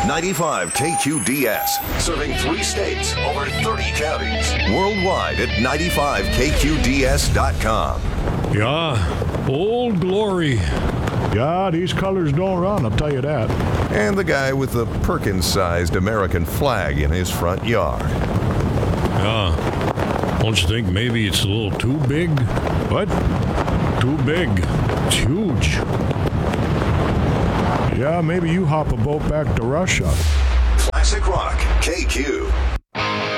95 KQDS, serving 3 states, over 30 counties. Worldwide at 95KQDS.com. Yeah, Old Glory. Yeah, these colors don't run, I'll tell you that. And the guy with the Perkins-sized American flag in his front yard. Yeah, don't you think maybe it's a little too big? What? Too big. It's huge. Yeah, maybe you hop a boat back to Russia. Classic Rock, KQ.